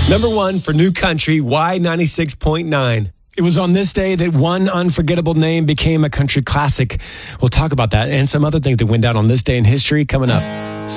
Number one for New Country, Y96.9. It was on this day that one unforgettable name became a country classic. We'll talk about that and some other things that went down on this day in history coming up.